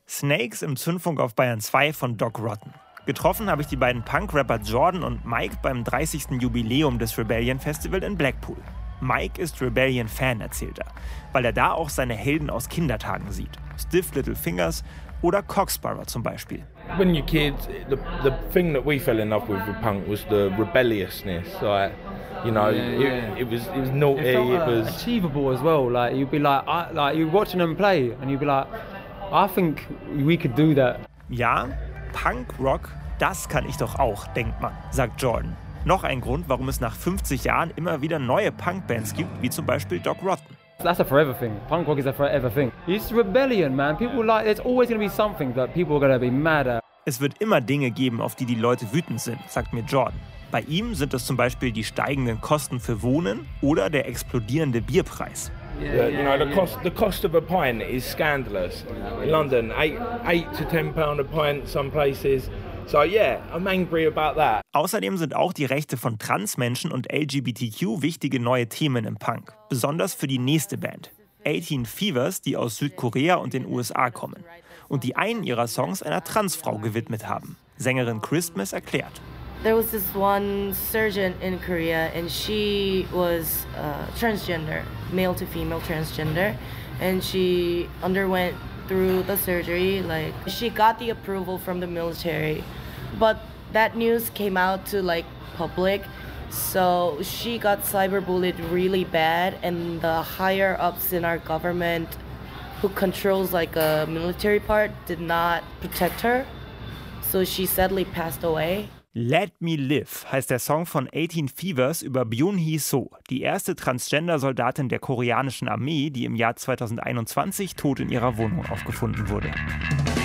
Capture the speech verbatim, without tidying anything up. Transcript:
Snakes im Zündfunk auf Bayern zwei von Doc Rotten. Getroffen habe ich die beiden Punk-Rapper Jordan und Mike beim dreißigsten Jubiläum des Rebellion Festival in Blackpool. Mike ist Rebellion-Fan, erzählt er, weil er da auch seine Helden aus Kindertagen sieht. Stiff Little Fingers oder Cocksparrow zum Beispiel. When you're kids, the, the thing that we fell in love with with punk was the rebelliousness. Like, you know, yeah, yeah. It, it was it was naughty. It, felt, it uh, was achievable as well. Like you'd be like, I, like you're watching them play, and you'd be like, I think we could do that. Ja, Punk-Rock, das kann ich doch auch, denkt man, sagt Jordan. Noch ein Grund, warum es nach fünfzig Jahren immer wieder neue Punk-Bands gibt, wie zum Beispiel Doc Rotten. That's a forever thing. Punk rock is a forever thing. It's rebellion, man. People like, there's always going to be something that people are going to be mad at. Es wird immer Dinge geben, auf die die Leute wütend sind, sagt mir Jordan. Bei ihm sind es zum Beispiel die steigenden Kosten für Wohnen oder der explodierende Bierpreis. Yeah, you know, the cost the cost of a pint is scandalous. In London, eight eight to ten pound a pint some places. So yeah, I'm angry about that. Außerdem sind auch die Rechte von Transmenschen und L G B T Q wichtige neue Themen im Punk. Besonders für die nächste Band. achtzehn Fevers, die aus Südkorea und den U S A kommen. Und die einen ihrer Songs einer Transfrau gewidmet haben. Sängerin Christmas erklärt. There was this one surgeon in Korea and she was uh, transgender, male to female transgender, and she underwent through the surgery, like she got the approval from the military, but that news came out to like public, so she got cyberbullied really bad, and the higher ups in our government who controls like a military part did not protect her, so she sadly passed away. Let Me Live heißt der Song von achtzehn Fevers über Byun-hee So, die erste Transgender-Soldatin der koreanischen Armee, die im Jahr zweitausendeinundzwanzig tot in ihrer Wohnung aufgefunden wurde.